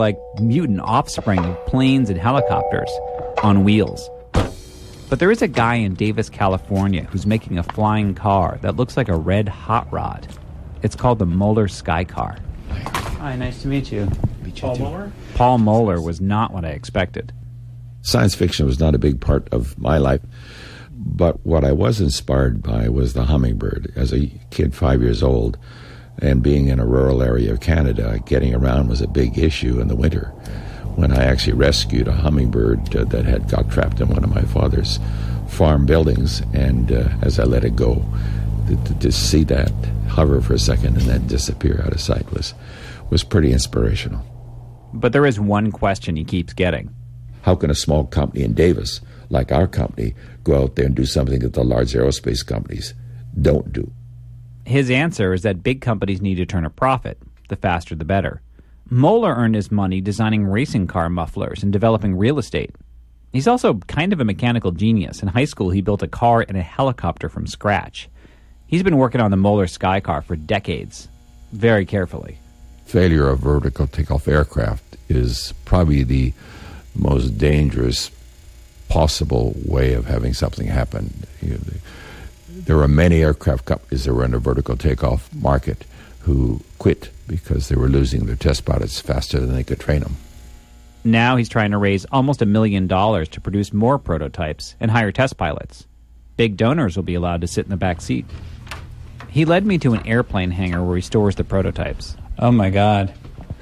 like mutant offspring of planes and helicopters on wheels. But there is a guy in Davis, California who's making a flying car that looks like a red hot rod. It's called the Moeller Sky Car. Hi, nice to meet you. Paul Moeller? Paul Moeller was not what I expected. Science fiction was not a big part of my life, but what I was inspired by was the hummingbird. As a kid, 5 years old, and being in a rural area of Canada, getting around was a big issue in the winter. When I actually rescued a hummingbird that had got trapped in one of my father's farm buildings, and as I let it go, to see that hover for a second and then disappear out of sight was pretty inspirational. But there is one question he keeps getting. How can a small company in Davis, like our company, go out there and do something that the large aerospace companies don't do? His answer is that big companies need to turn a profit. The faster, the better. Moeller earned his money designing racing car mufflers and developing real estate. He's also kind of a mechanical genius. In high school, he built a car and a helicopter from scratch. He's been working on the Moeller Sky Car for decades, very carefully. Failure of vertical takeoff aircraft is probably the most dangerous possible way of having something happen. There are many aircraft companies that were in the vertical takeoff market who quit because they were losing their test pilots faster than they could train them. Now he's trying to raise almost $1 million to produce more prototypes and hire test pilots. Big donors will be allowed to sit in the back seat. He led me to an airplane hangar where he stores the prototypes. Oh my God.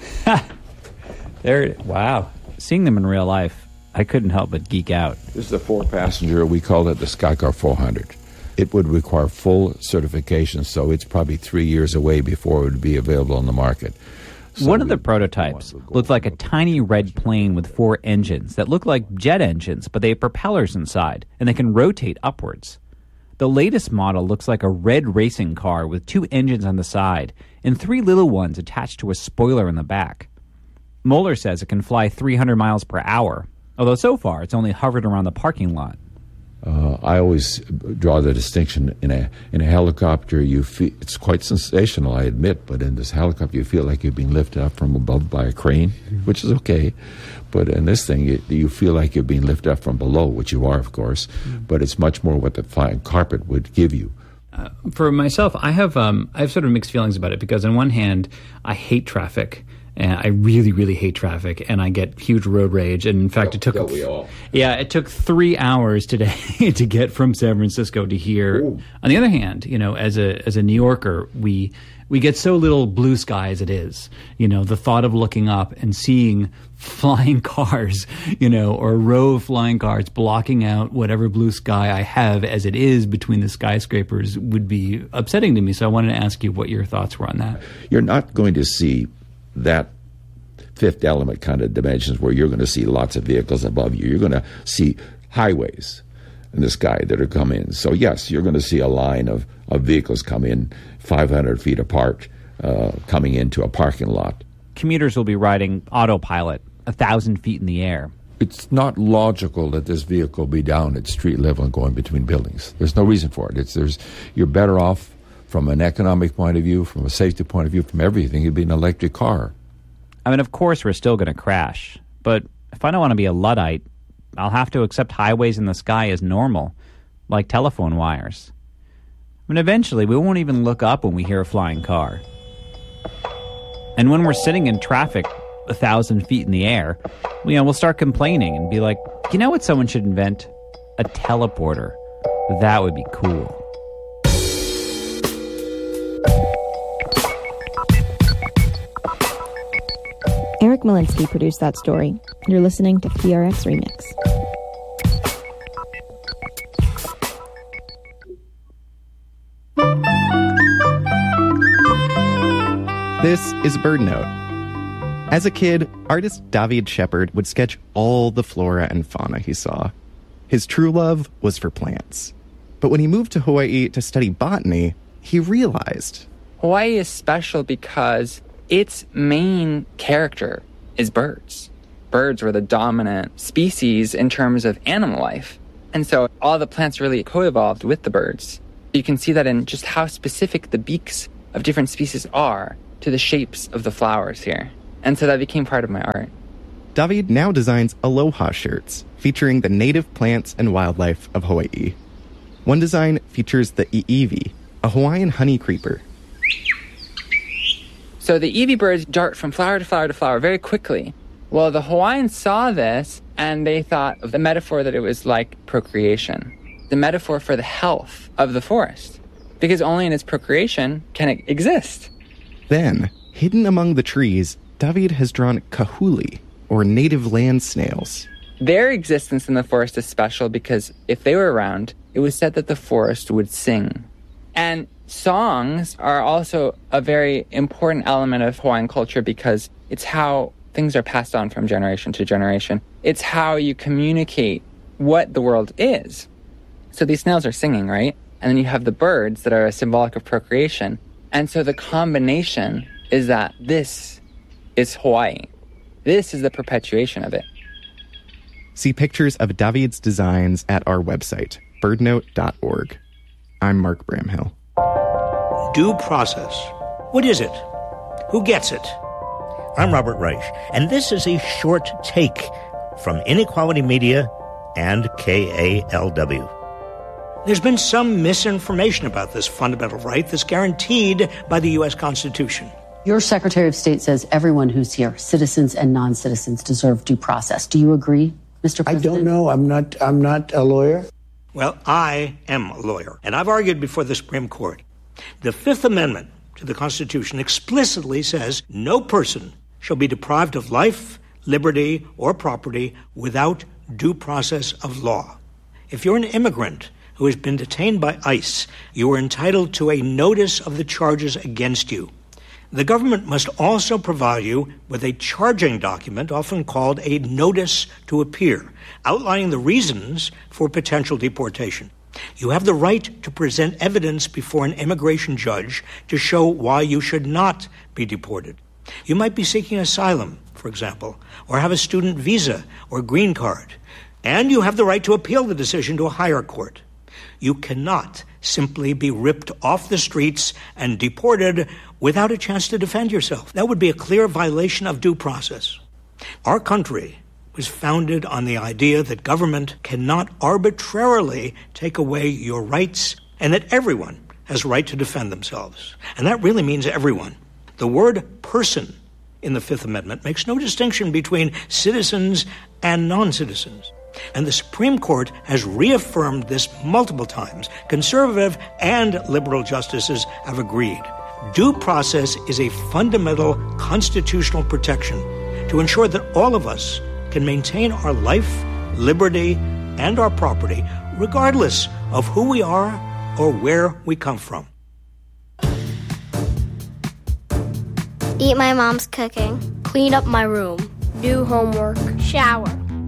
Wow. Seeing them in real life, I couldn't help but geek out. This is a 4-passenger. We call it the Skycar 400. It would require full certification, so it's probably 3 years away before it would be available on the market. So one of the prototypes looked like a tiny red plane with 4 engines that look like jet engines, but they have propellers inside, and they can rotate upwards. The latest model looks like a red racing car with 2 engines on the side and 3 little ones attached to a spoiler in the back. Moeller says it can fly 300 miles per hour, although so far it's only hovered around the parking lot. I always draw the distinction in a helicopter. You feel it's quite sensational, I admit, but in this helicopter you feel like you're being lifted up from above by a crane, which is okay. But in this thing, you feel like you're being lifted up from below, which you are, of course. But it's much more what the flying carpet would give you. For myself, I have sort of mixed feelings about it because on one hand, I hate traffic. And I really, really hate traffic, and I get huge road rage. And in fact, it took 3 hours today to get from San Francisco to here. Ooh. On the other hand, as a New Yorker, we get so little blue sky as it is. The thought of looking up and seeing flying cars, or a row of flying cars blocking out whatever blue sky I have as it is between the skyscrapers would be upsetting to me. So I wanted to ask you what your thoughts were on that. You're not going to see that Fifth Element kind of dimensions where you're going to see lots of vehicles above you. You're going to see highways in the sky that are coming in. So yes, you're going to see a line of vehicles come in 500 feet apart, coming into a parking lot. Commuters will be riding autopilot 1,000 feet in the air. It's not logical that this vehicle be down at street level and going between buildings. There's no reason for it. You're better off from an economic point of view, from a safety point of view, from everything. It'd be an electric car. I mean, of course, we're still going to crash. But if I don't want to be a Luddite, I'll have to accept highways in the sky as normal, like telephone wires. I mean, eventually, we won't even look up when we hear a flying car. And when we're sitting in traffic 1,000 feet in the air, we'll start complaining and be like, you know what someone should invent? A teleporter. That would be cool. Eric Malinsky produced that story. You're listening to PRX Remix. This is Bird Note. As a kid, artist David Shepard would sketch all the flora and fauna he saw. His true love was for plants. But when he moved to Hawaii to study botany, he realized Hawaii is special because its main character is birds. Birds were the dominant species in terms of animal life. And so all the plants really co-evolved with the birds. You can see that in just how specific the beaks of different species are to the shapes of the flowers here. And so that became part of my art. David now designs aloha shirts featuring the native plants and wildlife of Hawaii. One design features the iiwi, a Hawaiian honey creeper. So the iiwi birds dart from flower to flower to flower very quickly. Well, the Hawaiians saw this and they thought of the metaphor that it was like procreation, the metaphor for the health of the forest, because only in its procreation can it exist. Then, hidden among the trees, David has drawn kahuli, or native land snails. Their existence in the forest is special because if they were around, it was said that the forest would sing. And songs are also a very important element of Hawaiian culture because it's how things are passed on from generation to generation. It's how you communicate what the world is. So these snails are singing, right? And then you have the birds that are symbolic of procreation. And so the combination is that this is Hawaii. This is the perpetuation of it. See pictures of David's designs at our website, birdnote.org. I'm Mark Bramhill. Due process. What is it? Who gets it? I'm Robert Reich, and this is a short take from Inequality Media and KALW. There's been some misinformation about this fundamental right that's guaranteed by the U.S. Constitution. Your Secretary of State says everyone who's here, citizens and non-citizens, deserve due process. Do you agree, Mr. President? I don't know. I'm not a lawyer. Well, I am a lawyer, and I've argued before the Supreme Court. The Fifth Amendment to the Constitution explicitly says no person shall be deprived of life, liberty, or property without due process of law. If you're an immigrant who has been detained by ICE, you are entitled to a notice of the charges against you. The government must also provide you with a charging document, often called a notice to appear, outlining the reasons for potential deportation. You have the right to present evidence before an immigration judge to show why you should not be deported. You might be seeking asylum, for example, or have a student visa or green card, and you have the right to appeal the decision to a higher court. You cannot simply be ripped off the streets and deported without a chance to defend yourself. That would be a clear violation of due process. Our country was founded on the idea that government cannot arbitrarily take away your rights and that everyone has a right to defend themselves. And that really means everyone. The word person in the Fifth Amendment makes no distinction between citizens and non-citizens. And the Supreme Court has reaffirmed this multiple times. Conservative and liberal justices have agreed. Due process is a fundamental constitutional protection to ensure that all of us can maintain our life, liberty, and our property, regardless of who we are or where we come from. Eat my mom's cooking. Clean up my room. Do homework. Shower.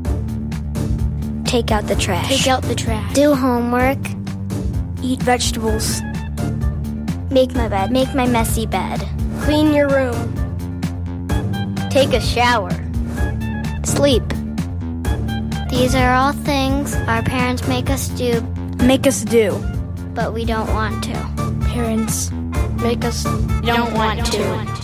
Take out the trash. Take out the trash. Do homework. Eat vegetables. Make my bed. Make my messy bed. Clean your room. Take a shower. Sleep. These are all things our parents make us do. Make us do. But we don't want to. Parents make us don't want to.